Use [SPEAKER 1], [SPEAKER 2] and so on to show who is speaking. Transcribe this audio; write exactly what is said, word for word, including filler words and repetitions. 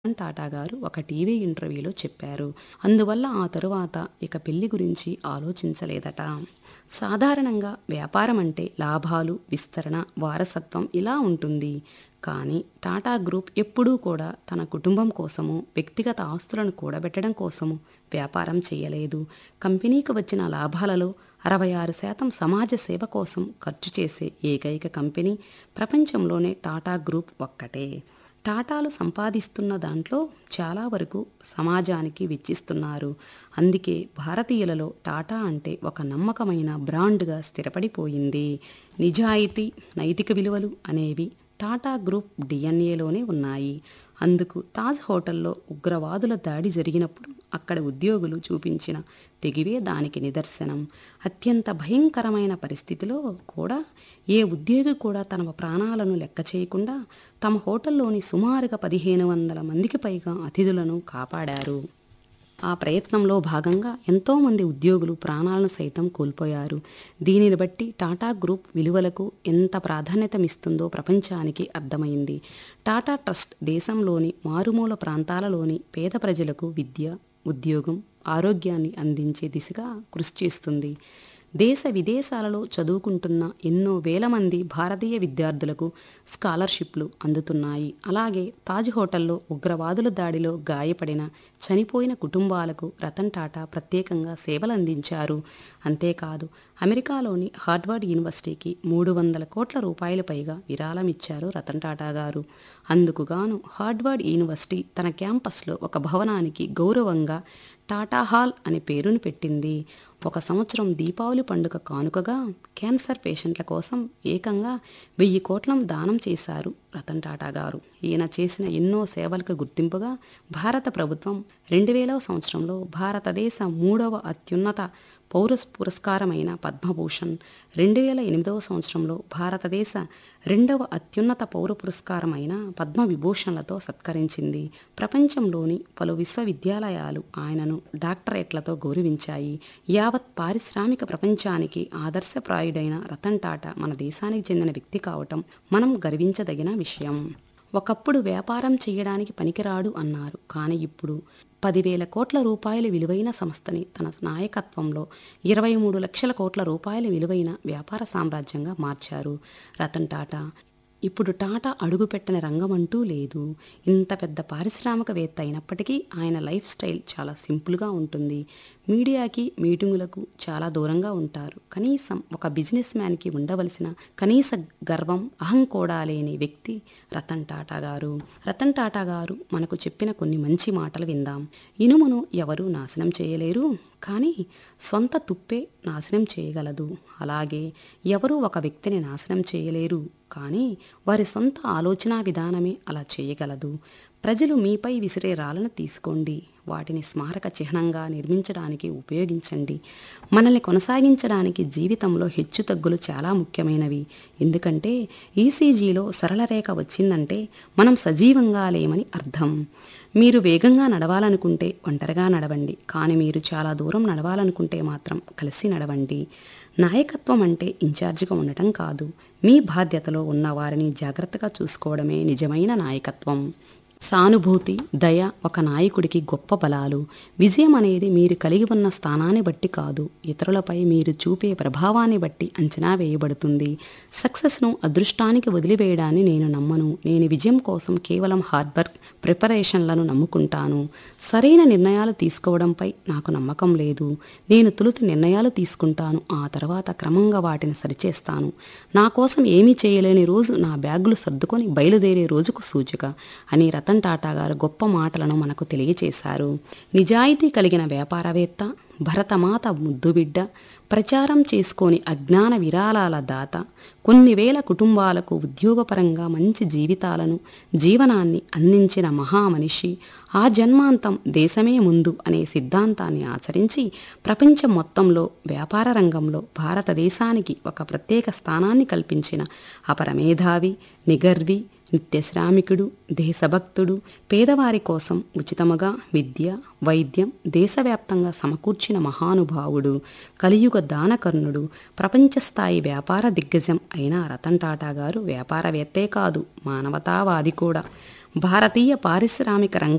[SPEAKER 1] రతన్ టాటా గారు ఒక టీవీ ఇంటర్వ్యూలో చెప్పారు. అందువల్ల ఆ తరువాత ఇక పెళ్లి గురించి ఆలోచించలేదట. సాధారణంగా వ్యాపారం అంటే లాభాలు, విస్తరణ, వారసత్వం ఇలా ఉంటుంది. కానీ టాటా గ్రూప్ ఎప్పుడూ కూడా తన కుటుంబం కోసమో, వ్యక్తిగత ఆస్తులను కూడబెట్టడం కోసమో వ్యాపారం చేయలేదు. కంపెనీకి వచ్చిన లాభాలలో అరవై ఆరు శాతం సమాజ సేవ కోసం ఖర్చు చేసే ఏకైక కంపెనీ ప్రపంచంలోనే టాటా గ్రూప్ ఒక్కటే. టాటాలు సంపాదిస్తున్న దాంట్లో చాలా వరకు సమాజానికి వెచ్చిస్తున్నారు. అందుకే భారతీయులలో టాటా అంటే ఒక నమ్మకమైన బ్రాండ్గా స్థిరపడిపోయింది. నిజాయితీ, నైతిక విలువలు అనేవి టాటా గ్రూప్ డిఎన్ఏలోనే ఉన్నాయి. అందుకు తాజ్ హోటల్లో ఉగ్రవాదుల దాడి జరిగినప్పుడు అక్కడ ఉద్యోగులు చూపించిన తెగివే దానికి నిదర్శనం. అత్యంత భయంకరమైన పరిస్థితిలో కూడా ఏ ఉద్యోగి కూడా తమ ప్రాణాలను లెక్క చేయకుండా తమ హోటల్లోని సుమారుగా పదిహేను వందల మందికి పైగా అతిథులను కాపాడారు. ఆ ప్రయత్నంలో భాగంగా ఎంతోమంది ఉద్యోగులు ప్రాణాలను సైతం కోల్పోయారు. దీనిని బట్టి టాటా గ్రూప్ విలువలకు ఎంత ప్రాధాన్యతమిస్తుందో ప్రపంచానికి అర్థమైంది. టాటా ట్రస్ట్ దేశంలోని మారుమూల ప్రాంతాలలోని పేద ప్రజలకు విద్య, ఉద్యోగం, ఆరోగ్యాన్ని అందించే దిశగా కృషి చేస్తుంది. దేశ విదేశాలలో చదువుకుంటున్న ఎన్నో వేల మంది భారతీయ విద్యార్థులకు స్కాలర్షిప్లు అందుతున్నాయి. అలాగే తాజ్ హోటల్లో ఉగ్రవాదుల దాడిలో గాయపడిన, చనిపోయిన కుటుంబాలకు రతన్ టాటా ప్రత్యేకంగా సేవలందించారు. అంతేకాదు అమెరికాలోని హార్వర్డ్ యూనివర్సిటీకి మూడు వందల కోట్ల రూపాయల పైగా విరాళం ఇచ్చారు రతన్ టాటా గారు. అందుకుగాను హార్వర్డ్ యూనివర్సిటీ తన క్యాంపస్లో ఒక భవనానికి గౌరవంగా టాటా హాల్ అనే పేరును పెట్టింది. ఒక సంవత్సరం దీపావళి పండుగ కానుకగా క్యాన్సర్ పేషెంట్ల కోసం ఏకంగా వెయ్యి కోట్లను దానం చేశారు రతన్ టాటా గారు. ఈయన చేసిన ఎన్నో సేవలకు గుర్తింపుగా భారత ప్రభుత్వం రెండు వేలవ సంవత్సరంలో భారతదేశ మూడవ అత్యున్నత పౌర పురస్కారమైన పద్మభూషణ్, రెండు వేల ఎనిమిదవ సంవత్సరంలో భారతదేశ రెండవ అత్యున్నత పౌర పురస్కారమైన పద్మవిభూషణ్లతో సత్కరించింది. ప్రపంచంలోని పలు విశ్వవిద్యాలయాలు ఆయనను డాక్టరేట్లతో గౌరవించాయి. యావత్ పారిశ్రామిక ప్రపంచానికి ఆదర్శప్రాయుడైన రతన్ టాటా మన దేశానికి చెందిన వ్యక్తి కావటం మనం గర్వించదగిన విషయం. ఒకప్పుడు వ్యాపారం చేయడానికి పనికిరాడు అన్నారు. కానీ ఇప్పుడు పదివేల కోట్ల రూపాయల విలువైన సంస్థని తన నాయకత్వంలో ఇరవై మూడు లక్షల కోట్ల రూపాయల విలువైన వ్యాపార సామ్రాజ్యంగా మార్చారు రతన్ టాటా. ఇప్పుడు టాటా అడుగుపెట్టని రంగం అంటూ లేదు. ఇంత పెద్ద పారిశ్రామికవేత్త అయినప్పటికీ ఆయన లైఫ్ స్టైల్ చాలా సింపుల్గా ఉంటుంది. మీడియాకి, మీటింగులకు చాలా దూరంగా ఉంటారు. కనీసం ఒక బిజినెస్ మ్యాన్కి ఉండవలసిన కనీస గర్వం, అహం కూడా లేని వ్యక్తి రతన్ టాటా గారు. రతన్ టాటా గారు మనకు చెప్పిన కొన్ని మంచి మాటలు విందాం. ఇనుమును ఎవరూ నాశనం చేయలేరు, కానీ స్వంత తుప్పే నాశనం చేయగలదు. అలాగే ఎవరూ ఒక వ్యక్తిని నాశనం చేయలేరు, కానీ వారి సొంత ఆలోచన విధానమే అలా చేయగలదు. ప్రజలు మీపై విసిరే రాళ్ళను తీసుకోండి, వాటిని స్మారక చిహ్నంగా నిర్మించడానికి ఉపయోగించండి. మనల్ని కొనసాగించడానికి జీవితంలో హెచ్చుతగ్గులు చాలా ముఖ్యమైనవి. ఎందుకంటే ఈసీజీలో సరళ రేఖ వచ్చిందంటే మనం సజీవంగా లేమని అర్థం. మీరు వేగంగా నడవాలనుకుంటే ఒంటరిగా నడవండి, కానీ మీరు చాలా దూరం నడవాలనుకుంటే మాత్రం కలిసి నడవండి. నాయకత్వం అంటే ఇన్ఛార్జిగా ఉండటం కాదు, మీ బాధ్యతలో ఉన్న వారిని జాగ్రత్తగా చూసుకోవడమే నిజమైన నాయకత్వం. సానుభూతి, దయ ఒక నాయకుడికి గొప్ప బలాలు. విజయం అనేది మీరు కలిగి ఉన్న స్థానాన్ని బట్టి కాదు, ఇతరులపై మీరు చూపే ప్రభావాన్ని బట్టి అంచనా వేయబడుతుంది. సక్సెస్ను అదృష్టానికి వదిలివేయడాన్ని నేను నమ్మను. నేను విజయం కోసం కేవలం హార్డ్ వర్క్, ప్రిపరేషన్లను నమ్ముకుంటాను. సరైన నిర్ణయాలు తీసుకోవడంపై నాకు నమ్మకం లేదు. నేను తొలుత నిర్ణయాలు తీసుకుంటాను, ఆ తర్వాత క్రమంగా వాటిని సరిచేస్తాను. నా కోసం ఏమీ చేయలేని రోజు నా బ్యాగులు సర్దుకొని బయలుదేరే రోజుకు సూచిక అని రతన్ టాటా గారు గొప్ప మాటలను మనకు తెలియచేశారు. నిజాయితీ కలిగిన వ్యాపారవేత్త, భరతమాత ముద్దుబిడ్డ, ప్రచారం చేసుకొని అజ్ఞాన విరాళాల దాత, కొన్ని వేల కుటుంబాలకు ఉద్యోగపరంగా మంచి జీవితాలను, జీవనాన్ని అందించిన మహామనిషి, ఆ జన్మాంతం దేశమే ముందు అనే సిద్ధాంతాన్ని ఆచరించి ప్రపంచం మొత్తంలో వ్యాపార రంగంలో భారతదేశానికి ఒక ప్రత్యేక స్థానాన్ని కల్పించిన అపరమేధావి, నిగర్వి, నిత్య శ్రామికుడు, దేశభక్తుడు, పేదవారి కోసం ఉచితముగా విద్య, వైద్యం దేశవ్యాప్తంగా సమకూర్చిన మహానుభావుడు, కలియుగ దానకర్ణుడు, ప్రపంచస్థాయి వ్యాపార దిగ్గజం అయిన రతన్ టాటా గారు వ్యాపారవేత్తే కాదు, మానవతావాది కూడా. భారతీయ పారిశ్రామిక రంగ